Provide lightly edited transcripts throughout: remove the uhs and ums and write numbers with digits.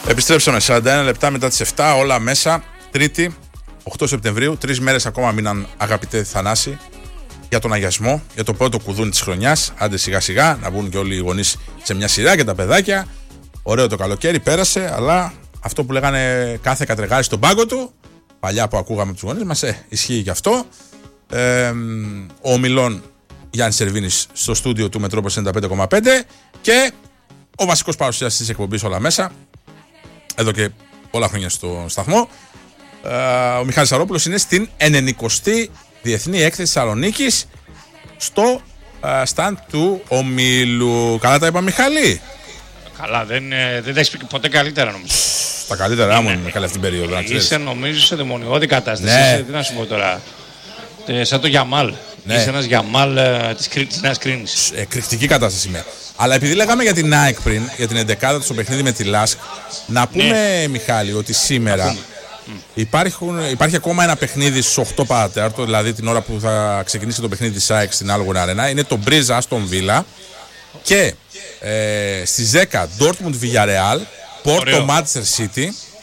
Επιστρέψαμε 41 λεπτά μετά τις 7, όλα μέσα. Τρίτη, 8 Σεπτεμβρίου, 3 μέρες ακόμα μείναν, αγαπητέ Θανάση, για τον αγιασμό, για το πρώτο κουδούνι της χρονιάς. Άντε σιγά σιγά να μπουν και όλοι οι γονείς σε μια σειρά και τα παιδάκια. Ωραίο το καλοκαίρι, πέρασε, αλλά αυτό που λέγανε κάθε κατρεγάρι στον πάγκο του, παλιά που ακούγαμε τους γονείς μας, ισχύει και αυτό. Ο ομιλών Γιάννης Σερβίνης στο στούντιο του Μετρόπολης 95,5 και ο βασικός παρουσιαστής της εκπομπής όλα μέσα, εδώ και πολλά χρόνια στο σταθμό, ο Μιχάλης Σαρόπουλος, είναι στην 90η Διεθνή Έκθεση Θεσσαλονίκης στο stand του ομίλου. Καλά τα είπα, Μιχάλη? Καλά, δεν τα έχεις πει ποτέ καλύτερα, νομίζω. Τα καλύτερα μου είναι καλή αυτή την περίοδο. Είσαι, νομίζω, σε δαιμονιώδη κατάσταση. Ναι. Τι να σου πω τώρα. Σαν το Γιαμάλ. Ναι. Είσαι ένας Γιαμάλ της Νέας Κρίνης. Εκρηκτική κατάσταση είμαι. Αλλά επειδή λέγαμε για την ΑΕΚ πριν, για την 11η στο παιχνίδι με τη ΛΑΣΚ, να πούμε, Μιχάλη, ότι σήμερα υπάρχει ακόμα ένα παιχνίδι στις 8 παρατέταρτο, δηλαδή την ώρα που θα ξεκινήσει το παιχνίδι της ΑΕΚ στην Άλγον Αρένα. Είναι το Μπρίζα Άστον Βίλα. Και στις 10 Dortmund Villarreal, Porto Manchester City.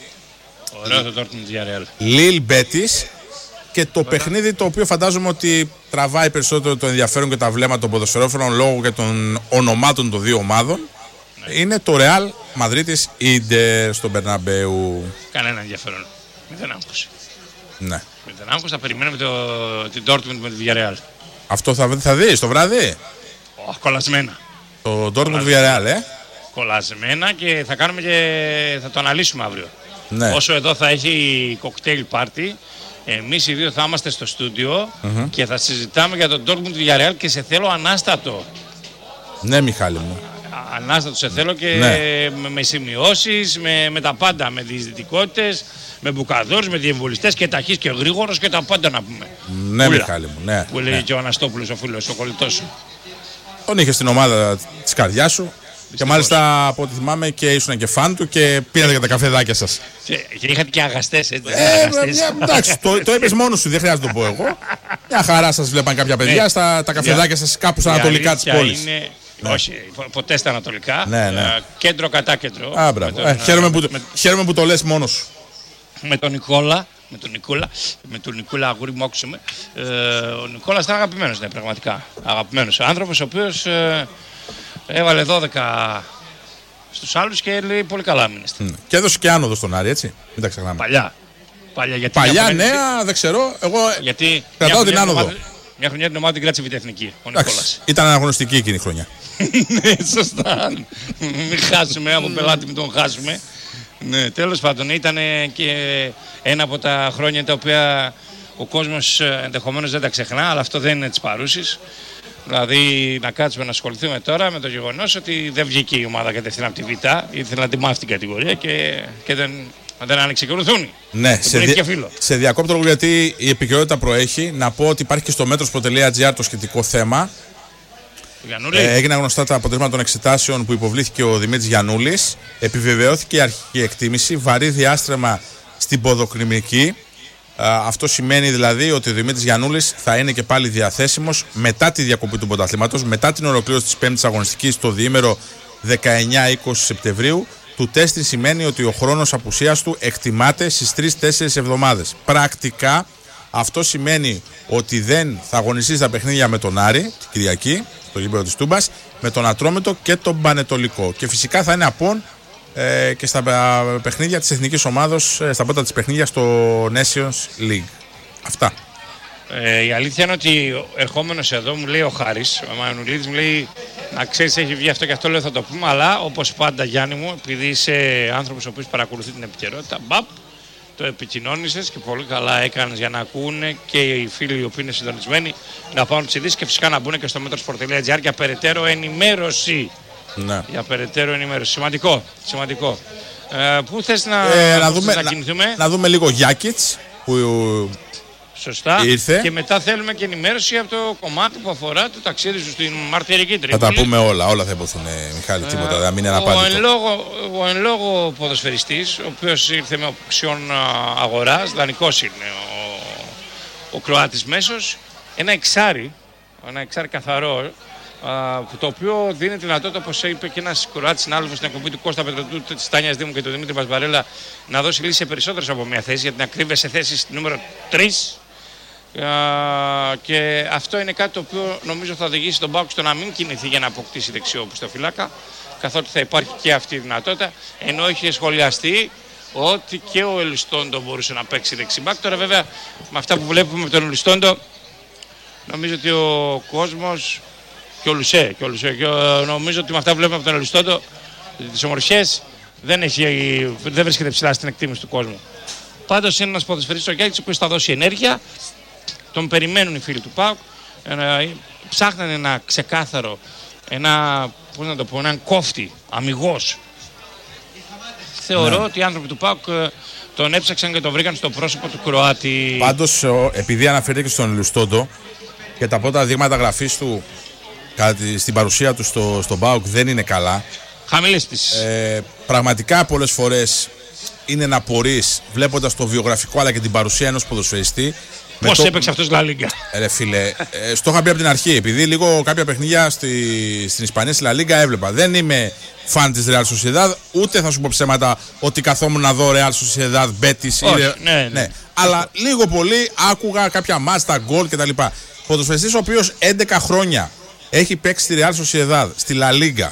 Ωραίο το Dortmund Villarreal. Lille Betis. Και το παιχνίδι το οποίο φαντάζομαι ότι τραβάει περισσότερο το ενδιαφέρον και τα βλέμματα των ποδοσφαιρόφωνων λόγω και των ονομάτων των δύο ομάδων, είναι το Real Μαδρίτης Ίντερ στον Μπερναμπέου. Κανένα ενδιαφέρον. Μηδέν άγχος. Ναι. Μηδέν άγχος, θα περιμένουμε την Dortmund με τη Villarreal. Αυτό θα δεις το βράδυ? Κολλασμένα. Το Dortmund Villarreal, Κολλασμένα, και θα κάνουμε θα το αναλύσουμε αύριο. Ναι. Όσο εδώ θα έχει κοκτέιλ πάρτι, εμείς οι δύο θα είμαστε στο στούντιο και θα συζητάμε για τον Dortmund Villarreal και σε θέλω ανάστατο. Ναι, Μιχάλη μου. Ανάστατο σε θέλω και με σημειώσεις, με τα πάντα, με διεισδυτικότητες, με μπουκαδόρους, με διεμβολιστές και ταχύς και γρήγορος και τα πάντα να πούμε. Ναι, Μιχάλη μου, ναι. Που λέει και ο Αναστόπουλος, ο φίλος, ο κολλητός σου. Τον είχε στην ομάδα της καρδιάς σου. Και μάλιστα από ό,τι θυμάμαι και ήσουν και φαν του και πήρατε για τα καφεδάκια σας. Και είχατε και αγαστές, έτσι. Εντάξει, το είπες μόνος σου, δεν χρειάζεται να το πω εγώ. Μια χαρά σας βλέπαν κάποια παιδιά στα καφεδάκια σας κάπου στα ανατολικά της πόλης. Όχι, ποτέ στα ανατολικά. Ναι. Κέντρο κατά κέντρο. Χαίρομαι που το λες μόνος σου. Με τον Νικόλα αγούρι μου, άκουσαμε. Ο Νικόλας ήταν αγαπημένος, ναι, πραγματικά. Αγαπημένος άνθρωπος, ο οποίος έβαλε 12 στους άλλους και λέει πολύ καλά μήνες. Και έδωσε και άνοδο στον Άρη, έτσι. Μην τα ξεχνάμε. Παλιά, νέα, δεν ξέρω. Εγώ γιατί κρατάω την άνοδο. Μια χρονιά την ομάδα την κράτησε βιτεθνική. Ο Νικόλας. Ήταν αναγνωστική εκείνη η χρονιά. Ναι, σωστά. Μην χάσουμε, από πελάτη μην τον χάσουμε. Ναι, τέλος πάντων, ήταν και ένα από τα χρόνια τα οποία ο κόσμος ενδεχομένως δεν τα ξεχνά, αλλά αυτό δεν είναι της παρούσης. Δηλαδή να κάτσουμε να ασχοληθούμε τώρα με το γεγονός ότι δεν βγήκε η ομάδα κατευθείαν από τη Β, ήθελε να τιμάσει την κατηγορία και δεν άνοιξε και ορθούνη. Ναι, σε διακόπτω λόγω γιατί η επικαιρότητα προέχει. Να πω ότι υπάρχει και στο metros.gr το σχετικό θέμα. Έγιναν γνωστά τα αποτελέσματα των εξετάσεων που υποβλήθηκε ο Δημήτρης Γιαννούλης. Επιβεβαιώθηκε η αρχική εκτίμηση, βαρύ διάστρεμα στην ποδοκρημική. Αυτό σημαίνει δηλαδή ότι ο Δημήτρης Γιαννούλης θα είναι και πάλι διαθέσιμος μετά τη διακοπή του πρωταθλήματος, μετά την ολοκλήρωση της 5ης αγωνιστικής το διήμερο 19-20 Σεπτεμβρίου. Του τέστη σημαίνει ότι ο χρόνος απουσίας του εκτιμάται στις 3-4 εβδομάδες. Πρακτικά αυτό σημαίνει ότι δεν θα αγωνιστεί στα παιχνίδια με τον Άρη την Κυριακή, στο γήπεδο της Τούμπας, με τον Ατρόμητο και τον Πανετολικό. Και φυσικά θα είναι απόν και στα παιχνίδια της εθνικής ομάδος, στα πρώτα της παιχνίδια στο Nations League. Αυτά. Η αλήθεια είναι ότι ερχόμενος εδώ μου λέει ο Χάρης, ο Μανουλίδης, μου λέει να ξέρεις έχει βγει αυτό και αυτό, λέω θα το πούμε, αλλά όπως πάντα Γιάννη μου, επειδή είσαι άνθρωπος ο οποίος παρακολουθεί την επικαιρότητα, το επικοινώνησες και πολύ καλά έκανες για να ακούνε και οι φίλοι οι οποίοι είναι συντονισμένοι να πάρουν τις ειδήσεις και φυσικά να μπουν και στο metros.gr για περαιτέρω ενημέρωση. Ναι. Για περαιτέρω ενημέρωση. Σημαντικό. Πού θες να κινηθούμε? Να δούμε λίγο Γιάκιτς που σωστά. Ήρθε. Και μετά θέλουμε και ενημέρωση από το κομμάτι που αφορά το ταξίδι σου στην Μαρτυρική Τρίπολη. Θα τα πούμε όλα θα υποθούν, Μιχάλη, τίποτα, δεν μείνει αναπάντητο. Ο εν λόγω ποδοσφαιριστής, ο οποίος ήρθε με οψιόν αγοράς, δανεικός είναι ο Κροάτης μέσος, ένα εξάρι καθαρό, το οποίο δίνει τη δυνατότητα, όπως είπε και ένας Κροάτης συνάδελφος στην εκπομπή του Κώστα Πετροτού, της Τάνιας Δήμου και του Δημήτρη Μπασβαρέλα, να δώσει λύση σε περισσότερες από μια θέση, για την ακρίβεια σε θέση στη νούμερο 3. Και αυτό είναι κάτι το οποίο νομίζω θα οδηγήσει τον ΠΑΟΚ στο να μην κινηθεί για να αποκτήσει δεξιό οπισθοφύλακα, καθότι θα υπάρχει και αυτή η δυνατότητα, ενώ είχε σχολιαστεί ότι και ο Ελιστόντο μπορούσε να παίξει δεξιμπάκ. Τώρα βέβαια με αυτά που βλέπουμε με τον Ελιστόντο, νομίζω ότι ο κόσμος και ο Λουσέ, νομίζω ότι με αυτά που βλέπουμε από τον Ελιστόντο, τις ομορφιές, δεν βρίσκεται ψηλά στην εκτίμηση του κόσμου. Πάντως είναι ένας ποδοσφαιριστής ο Γιάκης, ο οποίος θα δώσει ενέργεια, τον περιμένουν οι φίλοι του ΠΑΟΚ, ψάχνανε ένα ξεκάθαρο, έναν κόφτη, αμιγός. Θεωρώ ότι οι άνθρωποι του ΠΑΟΚ τον έψαξαν και τον βρήκαν στο πρόσωπο του Κροάτη. Πάντως, επειδή αναφέρθηκε στον Ελιστόντο και τα πρώτα δείγματα γραφής του στην παρουσία του στον ΠΑΟΚ δεν είναι καλά. Χαμηλές τις. Πραγματικά πολλές φορές είναι να πορείς βλέποντας το βιογραφικό αλλά και την παρουσία ενός ποδοσφαιριστή. Πώς έπαιξε αυτός Λα Λίγκα. Ρε φίλε, στο είχα πει από την αρχή. Επειδή λίγο κάποια παιχνίδια στην Ισπανία, στη Λα Λίγκα έβλεπα. Δεν είμαι φαν της Real Sociedad, ούτε θα σου πω ψέματα ότι καθόμουν να δω Real Sociedad, Betis. Ναι. Αλλά λίγο πολύ άκουγα κάποια μάτς, γκολ κτλ. Ποδοσφαιριστής ο οποίος 11 χρόνια έχει παίξει στη Real Sociedad, στη Λα Λίγκα,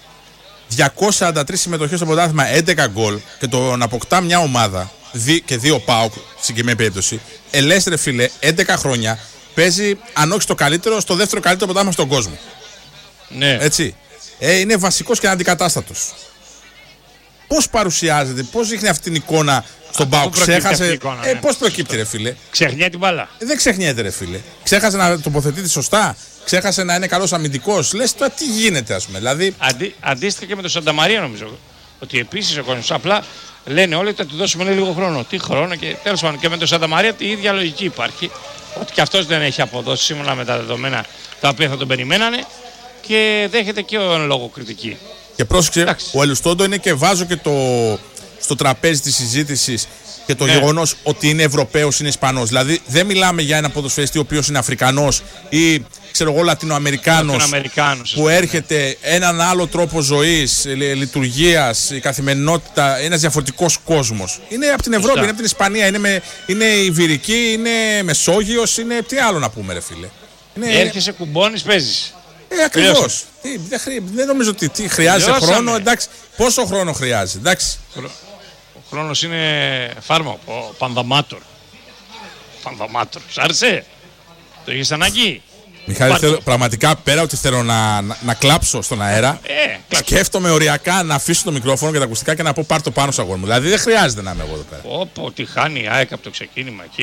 243 συμμετοχές στο πρωτάθλημα, 11 γκολ, και τον αποκτά μια ομάδα και 2 ΠΑΟΚ, στην συγκεκριμένη περίπτωση. Λες ρε φίλε, 11 χρόνια παίζει, αν όχι στο καλύτερο, στο δεύτερο καλύτερο πρωτάθλημα στον κόσμο. Ναι. Έτσι. Είναι βασικός και αναντικατάστατος. Πώς παρουσιάζεται, πώς δείχνει αυτή την εικόνα στον ΠΑΟΚ? Ξέχασε. Πώς προκύπτει, ρε φίλε? Ξεχνιέται την μπάλα. Δεν ξεχνιέται, ρε φίλε. Ξέχασε να τοποθετείται σωστά. Ξέχασε να είναι καλός αμυντικός. Λες τώρα τι γίνεται, ας πούμε. Δηλαδή... Αντίστοιχα και με τον Σανταμαρία, νομίζω. Ότι επίσης ο κόσμος απλά λένε όλοι ότι θα του δώσουμε λίγο χρόνο. Τι χρόνο, και τέλος πάντων και με τον Σανταμαρία η ίδια λογική υπάρχει. Ότι και αυτός δεν έχει αποδώσει σύμφωνα με τα δεδομένα τα οποία θα τον περιμένανε και δέχεται και ο λόγο κριτική. Και πρόσεξε, ο Ελιστόντο είναι και βάζω και στο τραπέζι της συζήτησης και το γεγονός ότι είναι Ευρωπαίος, είναι Ισπανός. Δηλαδή δεν μιλάμε για ένα ποδοσφαιριστή ο οποίος είναι Αφρικανός ή ξέρω εγώ Λατινοαμερικάνος που έρχεται έναν άλλο τρόπο ζωής, λειτουργίας, η καθημερινότητα, ένας διαφορετικός κόσμος. Είναι από την Ευρώπη, είναι από την Ισπανία, είναι Ιβηρική, είναι Μεσόγειος, είναι τι άλλο να πούμε, ρε φίλε. Έρχεσαι, κουμπώνεις, παίζεις. Ακριβώς. Δεν νομίζω ότι χρειάζεται χρόνο. Εντάξει, πόσο χρόνο χρειάζεται, εντάξει. Ο χρόνος είναι φάρμακο. Πανδαμάτορ. Πανδαμάτορ. Σ' άρεσε? Το είχες ανάγκη? Μιχάλη, πραγματικά πέρα ότι θέλω να κλάψω στον αέρα, σκέφτομαι οριακά να αφήσω το μικρόφωνο και τα ακουστικά και να πω πάρ' το πάνω σ' αγόρι μου. Δηλαδή δεν χρειάζεται να είμαι εγώ εδώ πέρα. Όπω τι χάνει η ΑΕΚ από το ξεκίνημα εκεί,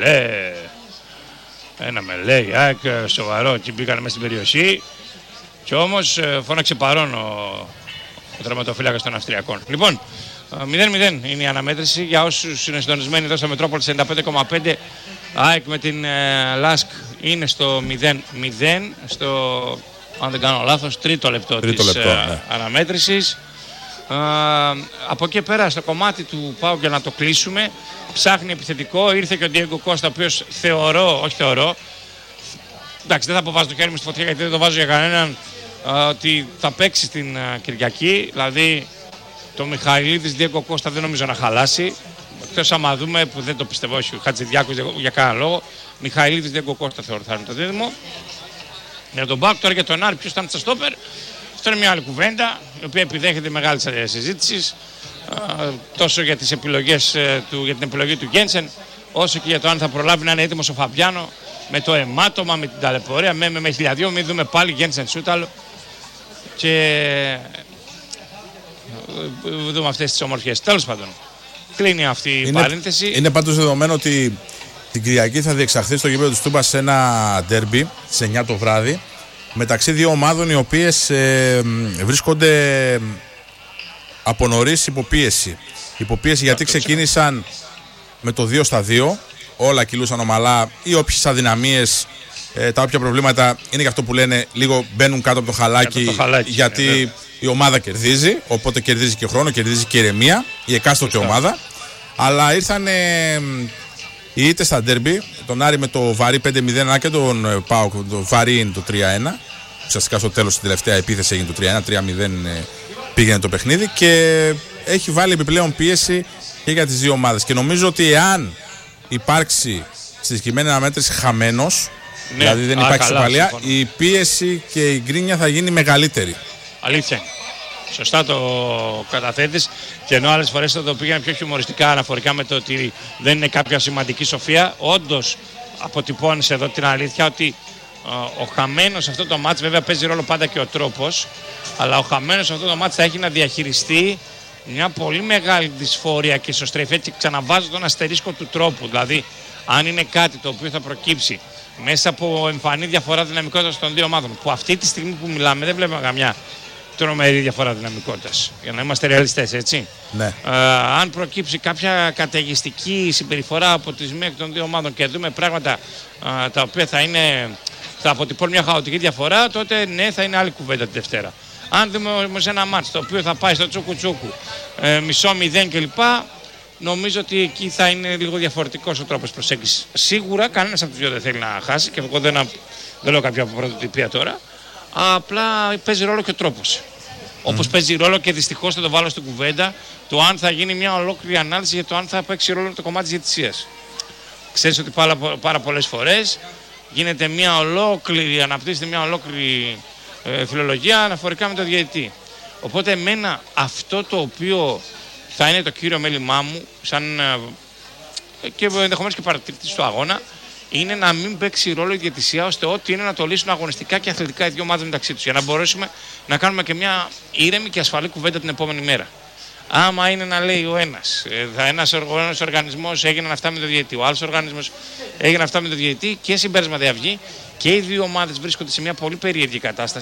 ένα μελέ η ΑΕΚ, σοβαρό, εκεί μπήκανε μέσα στην περιοχή και όμως φώναξε παρόν ο τερματοφύλακας των Αυστριακών. Λοιπόν, 0-0 είναι η αναμέτρηση για όσους είναι συντονισμένοι εδώ στο Μετρόπολη 95,5. ΑΕΚ με την ΛΑΣΚ είναι στο 0-0, αν δεν κάνω λάθος, τρίτο λεπτό της αναμέτρησης. Από εκεί πέρα στο κομμάτι του ΠΑΟΚ, για να το κλείσουμε, ψάχνει επιθετικό, ήρθε και ο Ντιέγκο Κώστα, ο οποίος θεωρώ, εντάξει δεν θα αποβάζω το χέρι μου στη φωτιά γιατί δεν το βάζω για κανέναν, ότι θα παίξει στην Κυριακή, δηλαδή το Μιχαηλίδης Ντιέγκο Κώστα δεν νομίζω να χαλάσει, εκτός άμα δούμε, που δεν το πιστεύω, όχι, ο Χατζηδιάκος για κανένα λόγο, Μιχαηλίδης Ντιέγκο Κώστα θεωρώ θα είναι το δίδυμο. Για τον ΠΑΟΚ τώρα, για τον Άρη, ποιος ήταν στα στόπερ, αυτό είναι μια άλλη κουβέντα, η οποία επιδέχεται μεγάλη συζήτηση, τόσο για τις επιλογές για την επιλογή του Γκένσεν, όσο και για το αν θα προλάβει να είναι έτοιμος ο Φαμπιάνο με το αιμάτωμα, με την ταλαιπωρία, με χιλιαδίο, μην δούμε πάλι Γκένσεν Σούταλο και δούμε αυτές τις ομορφιές. Τέλος πάντων, κλείνει αυτή η παρένθεση. Είναι πάντως δεδομένο ότι την Κυριακή θα διεξαχθεί στο γήπεδο του Τούμπα σε ένα ντέρμπι στις 9 το βράδυ μεταξύ δύο ομάδων οι οποίες βρίσκονται από νωρίς υποπίεση. Υποπίεση γιατί ξεκίνησαν με το 2-2, όλα κυλούσαν ομαλά, ή όποιες αδυναμίες, τα όποια προβλήματα είναι και αυτό που λένε, λίγο μπαίνουν κάτω από το χαλάκι, γιατί η ομάδα κερδίζει, οπότε κερδίζει και χρόνο, κερδίζει και ηρεμία, η εκάστοτε ομάδα. Αλλά ήρθαν οι ήττες στα ντέρμπι, τον Άρη με το βαρύ 5-0 και τον ΠΑΟΚ το βαρύ είναι το 3-1. ουσιαστικά στο τέλος στην τελευταία επίθεση έγινε το 3-1, 3-0 πήγαινε το παιχνίδι και έχει βάλει επιπλέον πίεση και για τις δύο ομάδες. Και νομίζω ότι εάν υπάρξει στη συγκεκριμένη αναμέτρηση χαμένος, δηλαδή δεν υπάρχει ισοπαλία, η πίεση και η γκρίνια θα γίνει μεγαλύτερη. Αλήθεια. Σωστά το καταθέτεις, και ενώ άλλες φορές θα το πήγαινε πιο χιουμοριστικά αναφορικά με το ότι δεν είναι κάποια σημαντική σοφία. Όντως αποτυπώνεις εδώ την αλήθεια ότι ο χαμένος σε αυτό το μάτς, βέβαια παίζει ρόλο πάντα και ο τρόπος, αλλά ο χαμένος σε αυτό το μάτς θα έχει να διαχειριστεί μια πολύ μεγάλη δυσφορία και ισοστρέφεια, και ξαναβάζω τον αστερίσκο του τρόπου. Δηλαδή, αν είναι κάτι το οποίο θα προκύψει μέσα από εμφανή διαφορά δυναμικότητας των δύο ομάδων, που αυτή τη στιγμή που μιλάμε δεν βλέπουμε καμιά τρομερή διαφορά δυναμικότητας, για να είμαστε ρεαλιστές, έτσι. Ναι. Αν προκύψει κάποια καταιγιστική συμπεριφορά από τις μία των δύο ομάδων και δούμε πράγματα τα οποία θα αποτυπώνουν μια χαοτική διαφορά, τότε ναι, θα είναι άλλη κουβέντα τη Δευτέρα. Αν δούμε όμως ένα μάτς το οποίο θα πάει στο τσούκου-τσούκου, μισό μηδέν κλπ., νομίζω ότι εκεί θα είναι λίγο διαφορετικός ο τρόπος προσέγγισης. Σίγουρα κανένας από τους δύο δεν θέλει να χάσει, και εγώ δεν λέω κάποια πρωτοτυπία τώρα. Απλά παίζει ρόλο και ο τρόπος. Όπως παίζει ρόλο, και δυστυχώς θα το βάλω στην κουβέντα, το αν θα γίνει μια ολόκληρη ανάλυση για το αν θα παίξει ρόλο το κομμάτι της διαιτησίας. Ξέρεις ότι πάρα πολλές φορές γίνεται μια ολόκληρη, αναπτύσσεται μια ολόκληρη φιλολογία αναφορικά με το διαιτητή. Οπότε εμένα αυτό το οποίο θα είναι το κύριο μέλημά μου, σαν και ενδεχομένως και παρατηρητής του αγώνα, είναι να μην παίξει ρόλο η διαιτησία, ώστε ό,τι είναι να το λύσουν αγωνιστικά και αθλητικά οι δύο ομάδες μεταξύ τους, για να μπορέσουμε να κάνουμε και μια ήρεμη και ασφαλή κουβέντα την επόμενη μέρα. Άμα είναι να λέει ο ένας οργανισμός έγιναν αυτά με το διαιτητή, ο άλλος οργανισμός έγιναν αυτά με το διαιτητή, και συμπέρασμα δεν βγει, και οι δύο ομάδες βρίσκονται σε μια πολύ περίεργη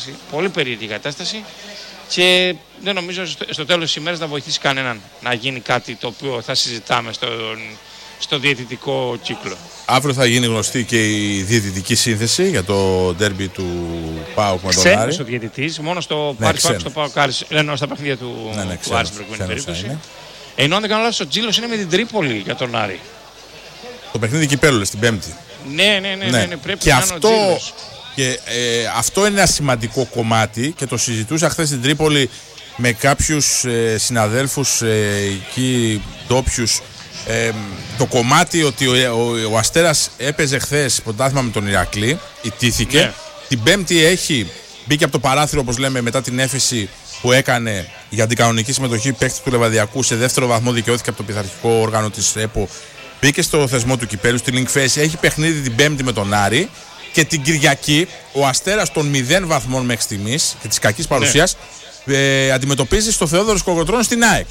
κατάσταση, και δεν νομίζω στο τέλος της ημέρας να βοηθήσει κανέναν να γίνει κάτι το οποίο θα συζητάμε στο διαιτητικό κύκλο. Αύριο θα γίνει γνωστή και η διαιτητική σύνθεση για το ντέρμπι του ΠΑΟΚ με τον Άρη. Ξένος ο διαιτητής, μόνο στο Πάρης ΠΑΟΚ, στο ΠΑΟΚ Άρης, ενώ στα παιχνίδια του Άρη στην προηγούμενη περίπτωση. Ενώ αν δεν κάνω λάθος, ο Τζίλος είναι με την Τρίπολη για τον Άρη. Το παιχνίδι κυπέλλου στην Πέμπτη. Ναι, πρέπει και να αυτό, είναι ο Τζίλος. Και αυτό είναι ένα σημαντικό κομμάτι, και το συζητούσα χθες στην Τρίπολη με κάποιους συναδέλφους εκεί ντόπιους. Το κομμάτι ότι ο Αστέρας έπαιζε χθες πρωτάθλημα με τον Ηρακλή, ιτήθηκε. Ναι. Την Πέμπτη μπήκε από το παράθυρο, όπως λέμε, μετά την έφεση που έκανε για την κανονική συμμετοχή παίκτη του Λεβαδιακού, σε δεύτερο βαθμό δικαιώθηκε από το πειθαρχικό όργανο της ΕΠΟ. Μπήκε στο θεσμό του κυπέλου, στη Link Face, έχει παιχνίδι την Πέμπτη με τον Άρη, και την Κυριακή ο Αστέρας των 0 βαθμών μέχρι στιγμής και της κακής παρουσίας αντιμετωπίζει στο Θεόδωρος Κοκοτρώνης στην ΑΕΚ.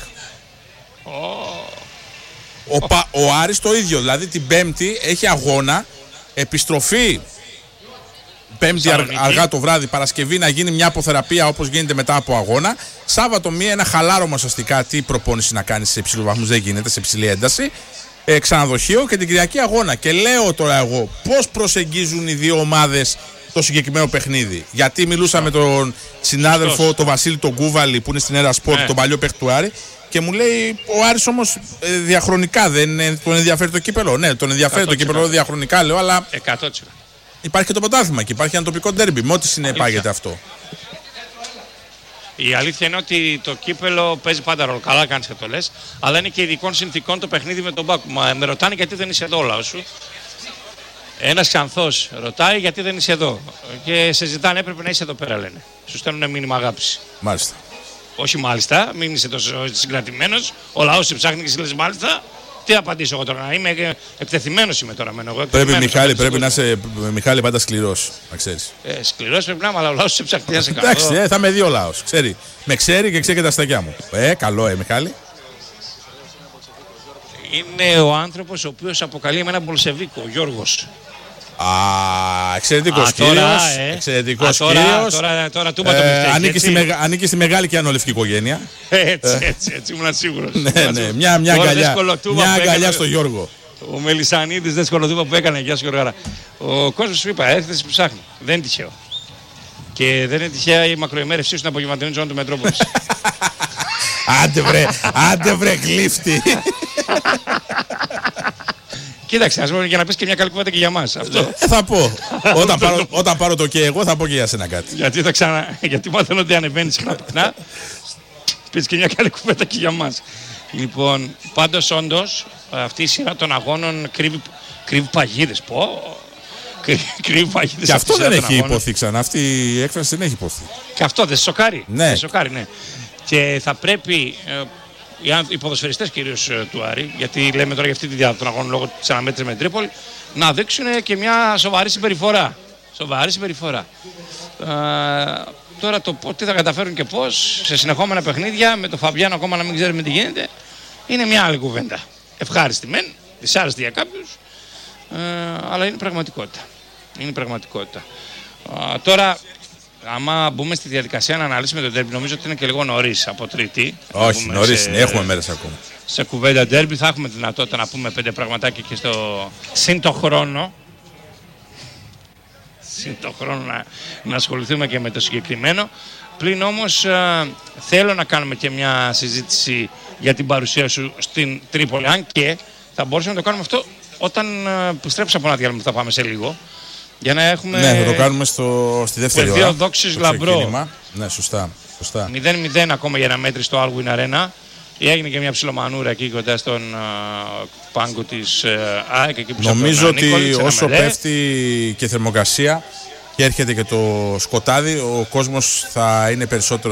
Ο Άρης το ίδιο, δηλαδή την Πέμπτη έχει αγώνα, επιστροφή Πέμπτη αργά το βράδυ, Παρασκευή να γίνει μια αποθεραπεία όπως γίνεται μετά από αγώνα. Σάββατο ένα χαλάρωμα ουσιαστικά, τι προπόνηση να κάνει σε υψηλού βαθμούς δεν γίνεται, σε υψηλή ένταση. Ξαναδοχείο, και την Κυριακή αγώνα. Και λέω τώρα εγώ πώς προσεγγίζουν οι δύο ομάδες το συγκεκριμένο παιχνίδι. Γιατί μιλούσα με τον συνάδελφο, τον Βασίλη τον Κούβαλη, που είναι στην Έρα Σπορτ, τον παλιό παίκτη του Άρη, και μου λέει ο Άρης όμως διαχρονικά δεν τον ενδιαφέρει το κύπελο. Ναι, τον ενδιαφέρει το κύπελο διαχρονικά, λέω, αλλά 100%. Υπάρχει και το πρωτάθλημα και υπάρχει ένα τοπικό ντέρμπι, με ό,τι συνεπάγεται αυτό. Η αλήθεια είναι ότι το κύπελο παίζει πάντα ρόλο. Καλά κάνεις και το λες, αλλά είναι και ειδικών συνθηκών το παιχνίδι με τον Μπάκου. Με ρωτάνε γιατί δεν είσαι εδώ, λαό σου. Ένας ξανθός ρωτάει γιατί δεν είσαι εδώ. Και σε ζητάνε, έπρεπε να είσαι εδώ πέρα, λένε. Σου στέλνουν μήνυμα αγάπης. Μάλιστα. Όχι μάλιστα, μην είσαι τόσο συγκρατημένος. Ο λαός σε ψάχνει και σε λες μάλιστα. Τι απαντήσω εγώ τώρα, είμαι εκτεθειμένος είμαι τώρα. Πρέπει, Μιχάλη, πρέπει να είσαι Μιχάλη, πάντα σκληρός, να ξέρεις. Σκληρός πρέπει να είμαι, αλλά ο λαός σε ψάχνει να σε κάνω. Εντάξει, θα με δει ο λαός. Ξέρει. Με ξέρει και ξέρει και τα αστακιά μου. Καλό, Μιχάλη. Είναι ο άνθρωπος ο οποίος αποκαλεί με έναν Μπολσεβίκο, ο Γιώργος. Εξαιρετικός κύριος. Εξαιρετικός κύριος. Τώρα του είπα το μυστέκι. Ανήκει στη μεγάλη και ανολευτική οικογένεια. Έτσι, ήμουν σίγουρος. Ναι, μια αγκαλιά στο Γιώργο. Ο Μελισσανίδης δεν σκολοτούπα που έκανε. Γεια σου Γιώργαρα. Ο κόσμος σου είπα, έρχεται που ψάχνει. Δεν είναι τυχαίο. Και δεν είναι τυχαία η μακροημέρευσή σου στην απογευματινή ζώνη του Μετρόπολης. Άντε βρε γλύφτη. Κοίταξε, ας πούμε, για να πεις και μια καλή κουβέντα και για μας. Αυτό. Θα πω. Όταν πάρω το και εγώ θα πω και για σένα κάτι. Γιατί μάθαίνω ότι ανεβαίνεις συχνά. Πεις και μια καλή κουβέντα και για μας. Λοιπόν, πάντως όντως αυτή η σειρά των αγώνων κρύβει παγίδες. Κρύβει παγίδες. Και αυτό δεν έχει υποθεί ξανά. Αυτή η έκφραση δεν έχει υποθεί. Και αυτό δεν σε σοκάρει. Ναι. Ναι. Και θα πρέπει οι ποδοσφαιριστές κυρίως του Άρη, γιατί λέμε τώρα για αυτή τη διάρκεια των αγώνων λόγω της αναμέτρησης με την Τρίπολη, να δείξουν και μια σοβαρή συμπεριφορά. Τώρα το τι θα καταφέρουν και πώς σε συνεχόμενα παιχνίδια, με το Φαμπιάνο ακόμα να μην ξέρουμε τι γίνεται, είναι μια άλλη κουβέντα. Ευχάριστη μεν, δυσάρεστη για κάποιους, αλλά είναι πραγματικότητα. Τώρα, άμα μπούμε στη διαδικασία να αναλύσουμε το ντέρμπι, νομίζω ότι είναι και λίγο νωρίς από Τρίτη. Όχι, νωρίς είναι, έχουμε μέρες ακόμα. Σε κουβέντα ντέρμπι θα έχουμε δυνατότητα να πούμε 5 πραγματάκια και συν το χρόνο. Να ασχοληθούμε και με το συγκεκριμένο. Πλην όμως θέλω να κάνουμε και μια συζήτηση για την παρουσία σου στην Τρίπολη. Αν και θα μπορούσαμε να το κάνουμε αυτό όταν επιστρέψουμε από ένα διάλειμμα που θα πάμε σε λίγο. Για να έχουμε. Ναι, θα το κάνουμε στη δεύτερη ώρα. Δόξης Λαμπρό. Ναι, σωστά. 0-0 ακόμα για ένα μέτρη στο Alwyn Arena. Έγινε και μια ψιλομανούρα εκεί κοντά στον πάγκο της ΑΕΚ. Νομίζω ότι όσο πέφτει και η θερμοκρασία και έρχεται και το σκοτάδι, ο κόσμος θα είναι περισσότερο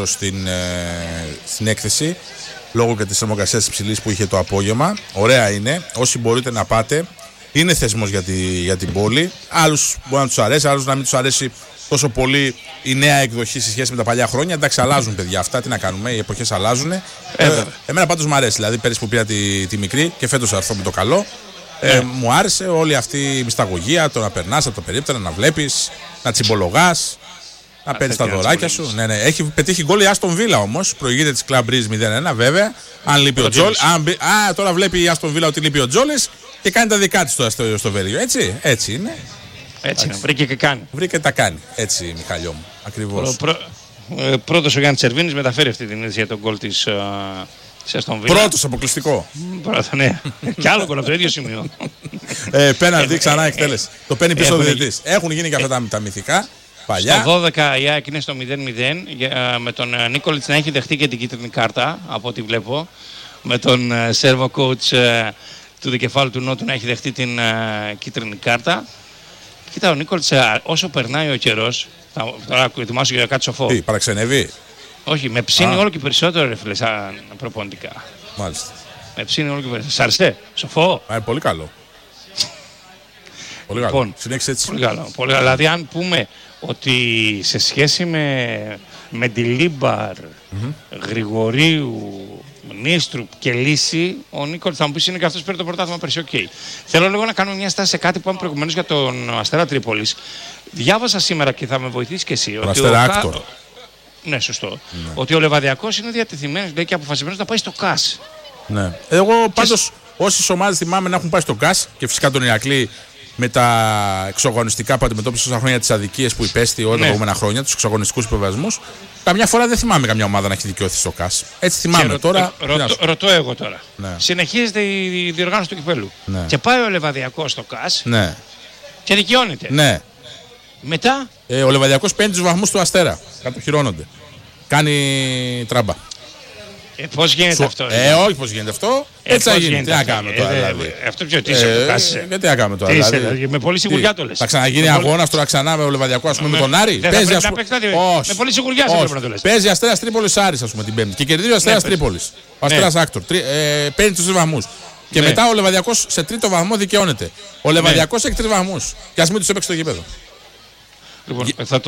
στην έκθεση λόγω και της θερμοκρασίας υψηλής που είχε το απόγευμα. Ωραία είναι. Όσοι μπορείτε να πάτε, είναι θεσμός για την πόλη. Άλλους μπορεί να τους αρέσει, άλλους να μην τους αρέσει τόσο πολύ η νέα εκδοχή σε σχέση με τα παλιά χρόνια. Εντάξει, αλλάζουν παιδιά αυτά, τι να κάνουμε, οι εποχές αλλάζουν. Εμένα πάντως μου αρέσει, δηλαδή πέρυσι που πήρα τη μικρή και φέτος θα έρθω με το καλό. Μου άρεσε όλη αυτή η μυσταγωγία, το να περνάς από το περίπτερο, να βλέπεις, να τσιμπολογάς, να παίρνεις τα δωράκια σου. Ναι. Έχει πετύχει γκολ η Άστον Βίλα όμως, προηγείται της Club Breeze 0-1 βέβαια. Αν λείπει ο Τζόλης. Τώρα βλέπει η Άστον Βίλα ότι λείπει ο Τζόλης και κάνει τα δικά της τώρα στο Βέλγιο. Έτσι είναι. Έτσι είναι, βρήκε και κάνει. Βρήκε τα κάνει. Έτσι, Μιχαλιό μου. Ακριβώς. Πρώτος ο Γιάννης Τσερβίνης μεταφέρει αυτή την είδηση για τον γκολ της Αστον Βίλα. Πρώτος αποκλειστικό. Ναι. Κι άλλο γκολ από το ίδιο σημείο. Πέναλτι ξανά εκτέλεση. Το παίρνει πίσω ο διαιτητής. Έχουν γίνει και αυτά τα μυθικά. Παλιά. Στο 12 η ΑΕΚ είναι στο 0-0 με τον Νίκολιτς να έχει δεχτεί και την κίτρινη κάρτα από ό,τι βλέπω. Με τον Σέρβο coach του δικεφάλου του Νότου να έχει δεχτεί την κίτρινη κάρτα. Κοίτα, ο Νίκολιτς όσο περνάει ο καιρός, τώρα ετοιμάσου για κάτι σοφό. Τι, παραξενεύει? Όχι, με ψήνει όλο και περισσότερο ρε φίλε σαν προπονητικά. Μάλιστα. Με ψήνει όλο και περισσότερο. Σ' άρεσε, σοφό. Πολύ καλό. Πολύ καλό. Λοιπόν, συνέχισε έτσι. Πολύ καλό. Δηλαδή αν πούμε ότι σε σχέση με τη Λίμπαρ, Γρηγορίου, Νίστρουπ και Λύση, ο Νίκολιτς θα μου πεις είναι και αυτός πήρε το πρωτάθλημα πέρσι. Θέλω λίγο να κάνουμε μια στάση σε κάτι που είπαμε προηγουμένως για τον Αστέρα Τρίπολης. Διάβασα σήμερα και θα με βοηθήσει και εσύ. Τον Αστέρα Άκτορ. Ναι, σωστό. Ναι. Ότι ο Λεβαδιακός είναι διατεθειμένος και αποφασισμένος να πάει στο ΚΑΣ. Ναι. Εγώ πάντως όσες ομάδες θυμάμαι να έχουν πάει στο ΚΑΣ και φυσικά τον Ηρακλή με τα εξωαγωνιστικά που αντιμετώπισε τόσα χρόνια, τις αδικίες που υπέστη όλα τα προηγούμενα χρόνια, τους εξωαγωνιστικούς υποβιβασμούς. Καμιά φορά δεν θυμάμαι καμιά ομάδα να έχει δικαιώθει στο ΚΑΣ. Έτσι θυμάμαι τώρα. Ρωτώ εγώ τώρα. Ναι. Συνεχίζεται η διοργάνωση του κυπέλου. Ναι. Και πάει ο Λεβαδιακός στο ΚΑΣ. Ναι. Και δικαιώνεται. Ναι. Μετά. Ο Λεβαδιακός παίρνει τους βαθμούς του Αστέρα. Κατοχυρώνονται. Κάνει τράμπα. Πώς γίνεται αυτό? Όχι, πώς γίνεται αυτό. Έτσι θα γίνει. Τι να κάνουμε τώρα δηλαδή. Αυτό ποιο τι είσαι, το κάσσε. Γιατί να κάνουμε τώρα. Δηλαδή. Με πολλή σιγουριά το λες. Θα ξαναγίνει αγώνας τώρα ξανά με ο Λεβαδιακό, ας πούμε, με τον Άρη. Παίζει με πολλή σιγουριά πρέπει να το λες. Παίζει Αστέρας Τρίπολης Άρης, ας πούμε, την Πέμπτη. Και κερδίζει ο Αστέρας Τρίπολης. Ο Αστέρας Άκτορ. Παίρνει τους 3 βαθμούς. Και μετά ο Λεβαδιακός σε 3ο βαθμό δικαιώνεται. Ο Λεβαδιακός έχει 3 βαθμούς. Και ας μην τους έπαιξε το γήπεδο. Λοιπόν, θα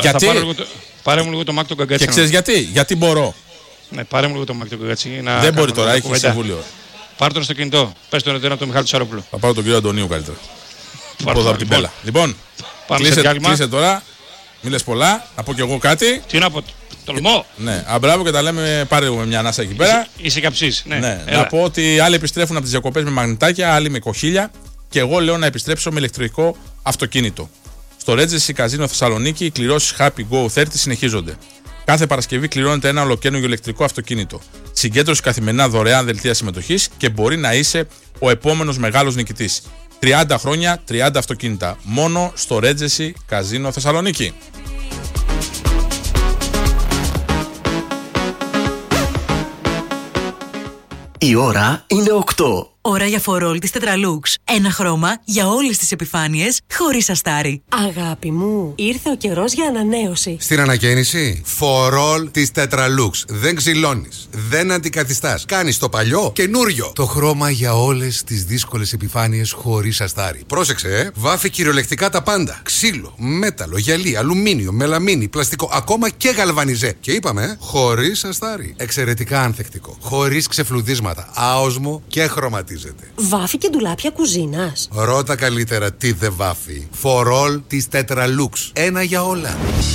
πάρε μου λίγο το Μάκ τον Καγκάτσι. Και ξέρεις γιατί? Γιατί μπορώ. Ναι, πάρε μου λίγο το Μάκ τον Καγκάτσι. Δεν μπορεί τώρα, έχει συμβούλιο. Πάρε τον στο κινητό. Πες τον από τον Μιχάλη Τσαρόπουλο. Θα πάρω τον κύριο Αντωνίου καλύτερα. Από την Πέλα. Λοιπόν, κλείσε τώρα. Μη λες πολλά. Να πω κι εγώ κάτι. Τι να πω, τολμώ. Ναι, αμπράβο και τα λέμε. Πάρε με μια ανάσα εκεί πέρα. Είσαι καψής. Ναι. Να πω ότι άλλοι επιστρέφουν από τις διακοπές με μαγνητάκια, άλλοι με κοχύλια. Και εγώ λέω να επιστρέψω με ηλεκτρικό αυτοκίνητο. Στο Regency Casino Θεσσαλονίκη οι κληρώσεις Happy Go 30 συνεχίζονται. Κάθε Παρασκευή κληρώνεται ένα ολοκαίνουργιο ηλεκτρικό αυτοκίνητο. Συγκέντρωση καθημερινά δωρεάν δελτία συμμετοχής και μπορεί να είσαι ο επόμενος μεγάλος νικητής. 30 χρόνια, 30 αυτοκίνητα. Μόνο στο Regency Casino Θεσσαλονίκη. Η ώρα είναι 8. Ώρα για φορόλ της Tetralux. Ένα χρώμα για όλες τις επιφάνειες, χωρίς αστάρι. Αγάπη μου, ήρθε ο καιρός για ανανέωση. Στην ανακαίνιση, φορόλ της Tetralux. Δεν ξυλώνεις, δεν αντικαθιστάς. Κάνεις το παλιό καινούριο. Το χρώμα για όλες τις δύσκολες επιφάνειες, χωρίς αστάρι. Πρόσεξε, βάφει κυριολεκτικά τα πάντα. Ξύλο, μέταλλο, γυαλί, αλουμίνιο, μελαμίνη, πλαστικό, ακόμα και γαλβανιζέ. Και είπαμε, χωρίς αστάρι. Εξαιρετικά ανθεκτικό. Χωρίς ξεφλουδίσματα. Άοσμο και χρωματικό. Βάφει και ντουλάπια κουζίνας. Ρώτα καλύτερα τι δεν βάφει. Φορόλ της Tetralux. Ένα για όλα.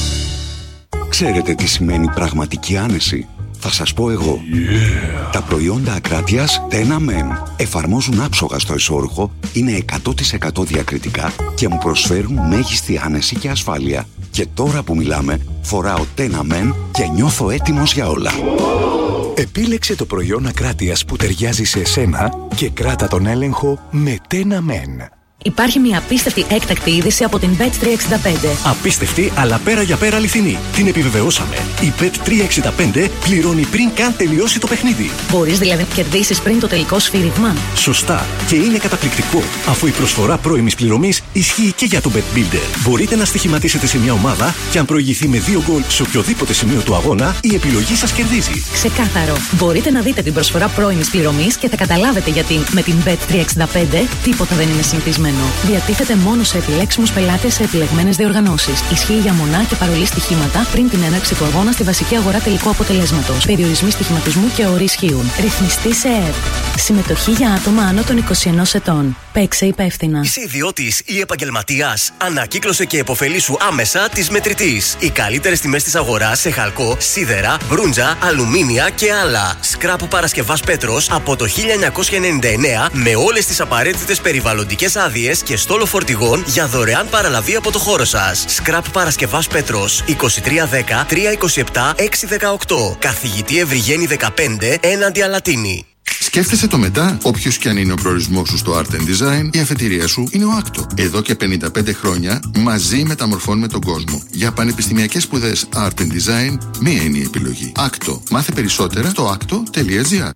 Ξέρετε τι σημαίνει πραγματική άνεση? Θα σας πω εγώ. Τα προϊόντα Ακράτειας Tena Men εφαρμόζουν άψογα στο εσώρουχο, είναι 100% διακριτικά και μου προσφέρουν μέγιστη άνεση και ασφάλεια. Και τώρα που μιλάμε, φοράω Tena Men και νιώθω έτοιμος για όλα. Επίλεξε το προϊόν Ακράτειας που ταιριάζει σε εσένα και κράτα τον έλεγχο με Tena Men. Υπάρχει μια απίστευτη έκτακτη είδηση από την Bet365. Απίστευτη, αλλά πέρα για πέρα αληθινή. Την επιβεβαιώσαμε. Η Bet365 πληρώνει πριν καν τελειώσει το παιχνίδι. Μπορείς δηλαδή να κερδίσεις πριν το τελικό σφύριγμα. Σωστά. Και είναι καταπληκτικό, αφού η προσφορά πρώιμης πληρωμής ισχύει και για το Bet Builder. Μπορείτε να στοιχηματίσετε σε μια ομάδα και αν προηγηθεί με 2 γκολ σε οποιοδήποτε σημείο του αγώνα, η επιλογή σας κερδίζει. Ξεκάθαρο. Μπορείτε να δείτε την προσφορά πρώιμης πληρωμής και θα καταλάβετε γιατί με την Bet365 τίποτα δεν είναι συνηθισμένο. Διατίθεται μόνο σε επιλέξιμους πελάτες σε επιλεγμένες διοργανώσεις. Ισχύει για μονά και παρολί στοιχήματα πριν την έναρξη του αγώνα στη βασική αγορά τελικού αποτελέσματος. Περιορισμοί στοιχηματισμού και όροι ισχύουν. Ρυθμιστή σε ΕΕΠ. Συμμετοχή για άτομα άνω των 21 ετών. Παίξε υπεύθυνα. Είσαι ιδιώτης ή επαγγελματίας? Ανακύκλωσε και επωφελήσου άμεσα της Μετρητής. Οι καλύτερες τιμές της αγοράς σε χαλκό, σίδερα, μπρούντζα, αλουμίνια και άλλα. Σκράπ Παρασκευάς Πέτρος από το 1999 με όλες τις απαραίτητες περιβαλλοντικές άδειες και στόλο φορτηγών για δωρεάν παραλαβή από το χώρο σας. Σκράπ Παρασκευάς Πέτρος 2310 327 618. Καθηγητή Ευρυγένη 15 έναντι Αλατίνη. Σκέφτεσαι το μετά, όποιος και αν είναι ο προορισμός σου στο Art and Design, η αφετηρία σου είναι ο Άκτο. Εδώ και 55 χρόνια μαζί μεταμορφώνουμε τον κόσμο. Για πανεπιστημιακές σπουδές Art and Design, μία είναι η επιλογή. Άκτο. Μάθε περισσότερα στο acto.gr.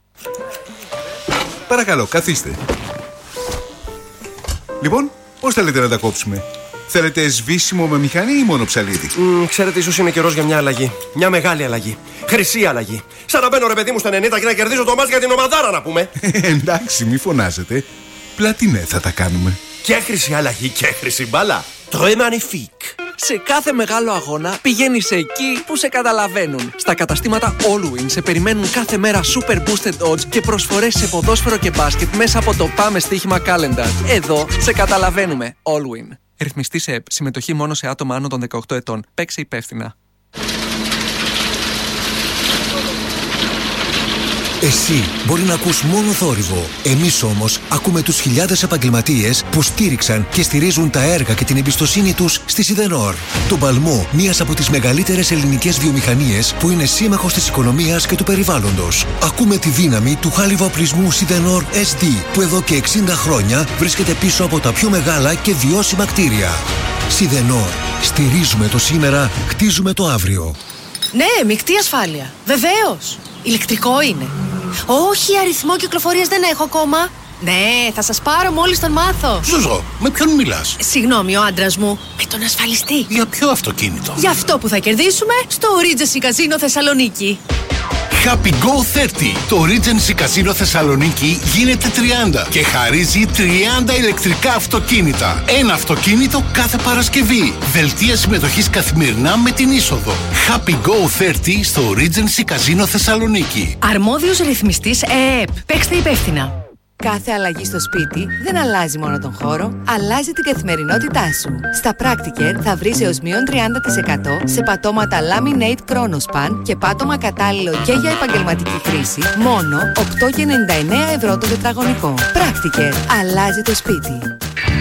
Παρακαλώ, καθίστε. Λοιπόν, πώς θέλετε να τα κόψουμε? Θέλετε σβήσιμο με μηχανή ή μόνο ψαλίδι? Ξέρετε, ίσως είναι καιρός για μια αλλαγή. Μια μεγάλη αλλαγή. Χρυσή αλλαγή. Σαν να μπαίνω ρε παιδί μου στα 90 και να κερδίζω το μάτς για την ομαδάρα, να πούμε. Εντάξει, μη φωνάζετε. Πλατινέ θα τα κάνουμε. Και χρυσή αλλαγή και χρυσή μπάλα. Très magnifique. Σε κάθε μεγάλο αγώνα πηγαίνεις εκεί που σε καταλαβαίνουν. Στα καταστήματα Allwin σε περιμένουν κάθε μέρα super boosted odds και προσφορές σε ποδόσφαιρο και μπάσκετ μέσα από το Πάμε Στοίχημα Calendar. Εδώ σε καταλαβαίνουμε. Allwin. Ρυθμιστή σε ΕΠ. Συμμετοχή μόνο σε άτομα άνω των 18 ετών. Παίξε υπεύθυνα. Εσύ μπορεί να ακούς μόνο θόρυβο. Εμείς όμως ακούμε τους χιλιάδες επαγγελματίες που στήριξαν και στηρίζουν τα έργα και την εμπιστοσύνη τους στη Σιδενόρ. Τον παλμό μιας από τις μεγαλύτερες ελληνικές βιομηχανίες που είναι σύμμαχος της οικονομίας και του περιβάλλοντος. Ακούμε τη δύναμη του χάλιβα-οπλισμού Σιδενόρ SD που εδώ και 60 χρόνια βρίσκεται πίσω από τα πιο μεγάλα και βιώσιμα κτίρια. Σιδενόρ. Στηρίζουμε το σήμερα, χτίζουμε το αύριο. Ναι, μεικτή ασφάλεια. Βεβαίως. Ηλεκτρικό είναι. Όχι, αριθμό κυκλοφορίας δεν έχω ακόμα. Ναι, θα σας πάρω μόλις τον μάθω. Ζουζό, με ποιον μιλάς? Συγγνώμη, ο άντρας μου. Με τον ασφαλιστή. Για ποιο αυτοκίνητο? Για αυτό που θα κερδίσουμε στο Regency Casino Θεσσαλονίκη. Happy Go 30. Το Regency Casino Θεσσαλονίκη γίνεται 30 και χαρίζει 30 ηλεκτρικά αυτοκίνητα. Ένα αυτοκίνητο κάθε Παρασκευή. Δελτία συμμετοχής καθημερινά με την είσοδο. Happy Go 30 στο Regency Casino Θεσσαλονίκη. Αρμόδιος ρυθμιστής ΕΕΠ. Παίξτε υπεύθυνα. Κάθε αλλαγή στο σπίτι δεν αλλάζει μόνο τον χώρο, αλλάζει την καθημερινότητά σου. Στα Practiker θα βρεις έως μείον 30% σε πατώματα Laminate Chronospan και πάτωμα κατάλληλο και για επαγγελματική χρήση, μόνο 8,99 € το τετραγωνικό. Practiker. Αλλάζει το σπίτι.